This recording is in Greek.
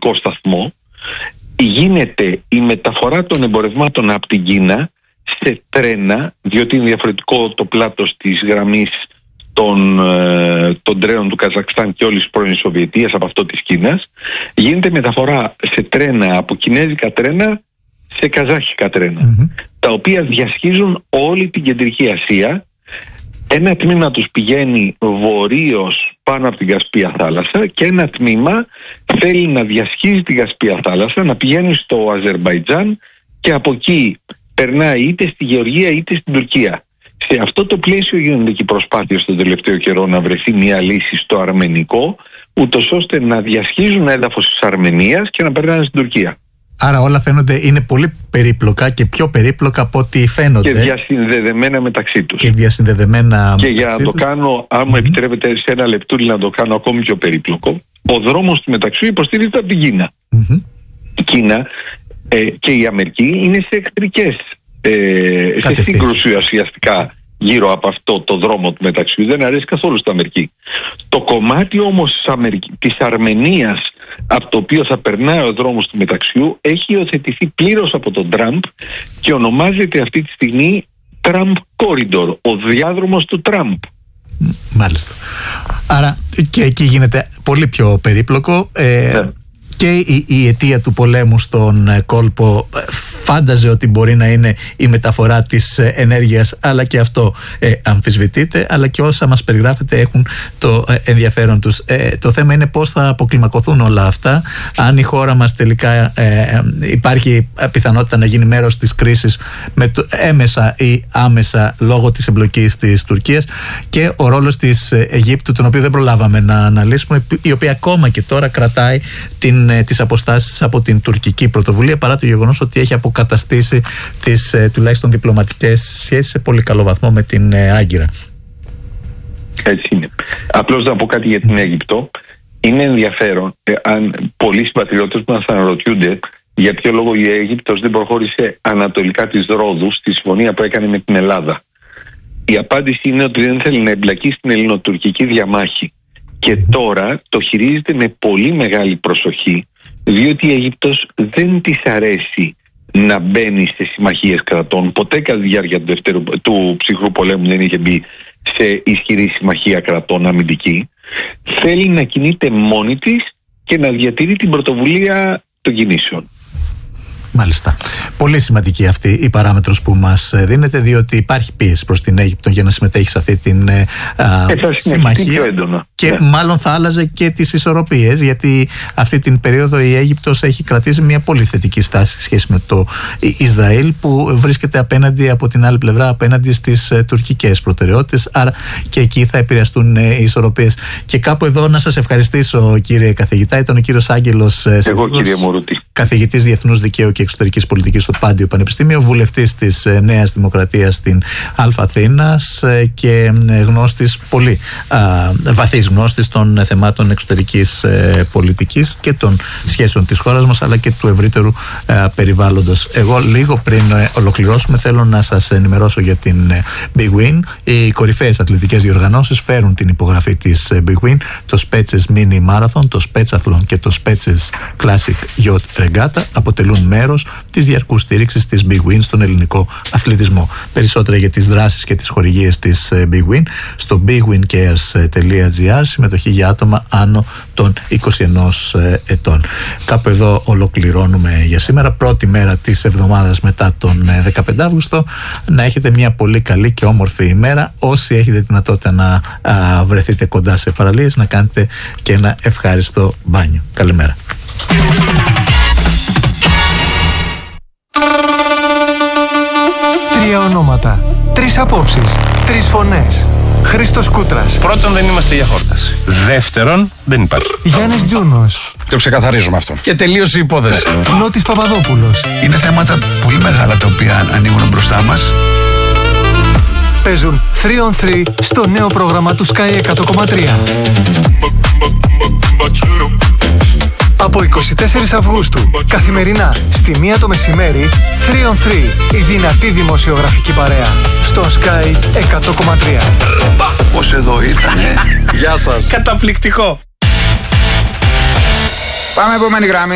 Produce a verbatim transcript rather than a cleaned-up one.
εμπορικό σταθμό, γίνεται η μεταφορά των εμπορευμάτων από την Κίνα σε τρένα, διότι είναι διαφορετικό το πλάτος της γραμμής των, ε, των τρένων του Καζακστάν και όλης της πρώην Σοβιετίας από αυτό της Κίνας. Γίνεται μεταφορά σε τρένα, από κινέζικα τρένα σε καζάχικα τρένα, mm-hmm. τα οποία διασχίζουν όλη την Κεντρική Ασία. Ένα τμήμα τους πηγαίνει βορείως πάνω από την Κασπία θάλασσα και ένα τμήμα θέλει να διασχίζει την Κασπία θάλασσα, να πηγαίνει στο Αζερμπαϊτζάν και από εκεί περνάει είτε στη Γεωργία είτε στην Τουρκία. Σε αυτό το πλαίσιο γίνονται και οι προσπάθειες τον τελευταίο καιρό να βρεθεί μια λύση στο αρμενικό, ούτως ώστε να διασχίζουν έδαφος της Αρμενίας και να περνάνε στην Τουρκία. Άρα όλα φαίνονται είναι πολύ περίπλοκα και πιο περίπλοκα από ό,τι φαίνονται. Και διασυνδεδεμένα μεταξύ τους. Και διασυνδεδεμένα Και για να το τους. κάνω, αν μου mm-hmm. επιτρέπετε σε ένα λεπτούλι να το κάνω ακόμη πιο περίπλοκο, ο δρόμος του μεταξύ υποστηρίζεται από την Κίνα. Mm-hmm. Η Κίνα ε, και η Αμερική είναι σε εχθρικές, ε, σε σύγκρουση ουσιαστικά γύρω από αυτό το δρόμο του μεταξύ. Δεν αρέσει καθόλου στην Αμερική. Το κομμάτι όμως της, Αμερική, της Αρμενίας, από το οποίο θα περνάει ο δρόμος του μεταξιού, έχει υιοθετηθεί πλήρως από τον Τραμπ και ονομάζεται αυτή τη στιγμή Τραμπ Corridor, ο διάδρομος του Τραμπ. Μάλιστα. Άρα και εκεί γίνεται πολύ πιο περίπλοκο. Ε, yeah. Και η, η αιτία του πολέμου στον κόλπο φάνταζε ότι μπορεί να είναι η μεταφορά της ενέργειας, αλλά και αυτό ε, αμφισβητείται, αλλά και όσα μας περιγράφεται έχουν το ε, ενδιαφέρον τους. Ε, το θέμα είναι πώς θα αποκλιμακωθούν όλα αυτά, αν η χώρα μας τελικά ε, υπάρχει πιθανότητα να γίνει μέρος της κρίσης με το, έμεσα ή άμεσα λόγω της εμπλοκής της Τουρκίας, και ο ρόλος της Αιγύπτου, τον οποίο δεν προλάβαμε να αναλύσουμε, η οποία ακόμα και τώρα κρατάει την τις αποστάσεις από την τουρκική πρωτοβουλία, παρά το γεγονός ότι έχει αποκαταστήσει τις ε, τουλάχιστον διπλωματικές σχέσεις σε πολύ καλό βαθμό με την ε, Άγκυρα. Έτσι είναι. Απλώς να πω κάτι για την Αίγυπτο. Είναι ενδιαφέρον, ε, αν πολλοί συμπατριώτες μας αναρωτιούνται για ποιο λόγο η Αίγυπτος δεν προχώρησε ανατολικά της Ρόδου στη συμφωνία που έκανε με την Ελλάδα. Η απάντηση είναι ότι δεν θέλει να εμπλακεί στην ελληνοτουρκική διαμάχη. Και τώρα το χειρίζεται με πολύ μεγάλη προσοχή, διότι η Αίγυπτος δεν της αρέσει να μπαίνει σε συμμαχίες κρατών. Ποτέ κατά τη διάρκεια του, δεύτερου, του ψυχρού πολέμου δεν είχε μπει σε ισχυρή συμμαχία κρατών αμυντική. Θέλει να κινείται μόνη της και να διατηρεί την πρωτοβουλία των κινήσεων. Μάλιστα. Πολύ σημαντική αυτή η παράμετρος που μας δίνεται, διότι υπάρχει πίεση προς την Αίγυπτο για να συμμετέχει σε αυτή την ε, συμμαχία. Και yeah. μάλλον θα άλλαζε και τις ισορροπίες, γιατί αυτή την περίοδο η Αίγυπτος έχει κρατήσει μια πολύ θετική στάση σε σχέση με το Ισραήλ, που βρίσκεται απέναντι, από την άλλη πλευρά, απέναντι στις ε, τουρκικές προτεραιότητες. Άρα και εκεί θα επηρεαστούν ε, οι ισορροπίες. Και κάπου εδώ να σας ευχαριστήσω, κύριε καθηγητά. Ήταν ο κύριος Άγγελος ε, Εγώ, κύριε Μωρούτη. Καθηγητής Διεθνούς Δικαίου και Εξωτερικής Πολιτικής στο Πάντιο Πανεπιστήμιο, βουλευτής της Νέας Δημοκρατίας στην Αλφα Αθήνας και γνώστης, πολύ α, βαθύς γνώστης των θεμάτων εξωτερικής ε, πολιτικής και των σχέσεων της χώρας μας, αλλά και του ευρύτερου ε, περιβάλλοντος. Εγώ λίγο πριν ε, ολοκληρώσουμε θέλω να σας ενημερώσω για την ε, Big Win. Οι κορυφαίες αθλητικές διοργανώσεις φέρουν την υπογραφή της ε, Big Win, το Spetses Mini Marathon, το Spetsathlon και το Spetses Classic Yacht Regatta αποτελούν μέρος της διαρκούς στήριξης της Big Win στον ελληνικό αθλητισμό. Περισσότερα για τις δράσεις και τις χορηγίες της Big Win στο big win cares τελεία gr, συμμετοχή για άτομα άνω των είκοσι ενός ετών. Κάπου εδώ ολοκληρώνουμε για σήμερα, πρώτη μέρα της εβδομάδας μετά τον δεκαπέντε Αύγουστο. Να έχετε μια πολύ καλή και όμορφη ημέρα. Όσοι έχετε δυνατότητα να α, βρεθείτε κοντά σε παραλίες, να κάνετε και ένα ευχάριστο μπάνιο. Καλημέρα. Τρία ονόματα, τρεις απόψεις, τρεις φωνές. Χρήστος Κούτρας. Πρώτον, δεν είμαστε για χόρταση. Δεύτερον, δεν υπάρχει. Γιάννης Τζούνος. Το ξεκαθαρίζουμε αυτό. Και τελείωσε η υπόθεση. Νότης Παπαδόπουλος. Είναι θέματα πολύ μεγάλα τα οποία ανοίγουν μπροστά μας. Παίζουν τρία on τρία στο νέο πρόγραμμα του Sky εκατό κόμμα τρία. Από εικοστή τέταρτη Αυγούστου, καθημερινά στη μία το μεσημέρι, τρία on τρία, η δυνατή δημοσιογραφική παρέα, στο Sky εκατό κόμμα τρία. Πώς εδώ ήτανε. Γεια σας. Καταπληκτικό. Πάμε επόμενη γραμμή.